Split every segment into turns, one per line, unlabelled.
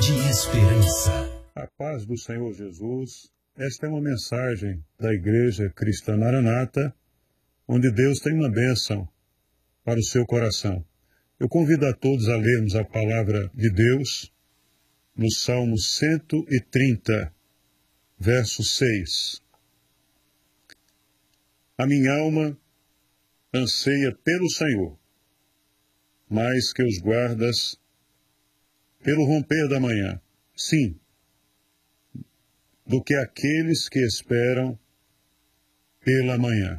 de esperança.
A paz do Senhor Jesus. Esta é uma mensagem da Igreja Cristã Maranata, onde Deus tem uma bênção para o seu coração. Eu convido a todos a lermos a palavra de Deus no Salmo 130, verso 6. A minha alma anseia pelo Senhor, mais que os guardas pelo romper da manhã. Sim, do que aqueles que esperam pela manhã.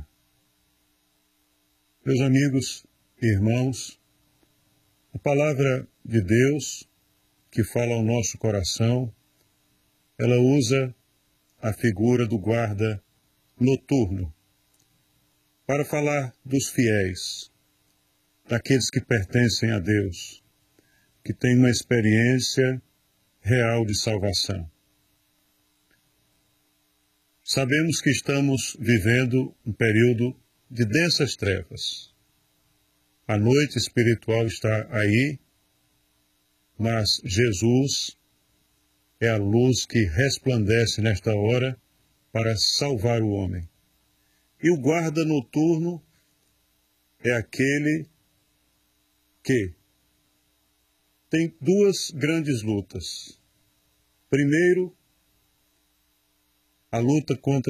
Meus amigos e irmãos, a palavra de Deus que fala ao nosso coração, ela usa a figura do guarda noturno para falar dos fiéis, daqueles que pertencem a Deus, que têm uma experiência real de salvação. Sabemos que estamos vivendo um período de densas trevas. A noite espiritual está aí, mas Jesus é a luz que resplandece nesta hora para salvar o homem. E o guarda noturno é aquele que tem duas grandes lutas. Primeiro, a luta contra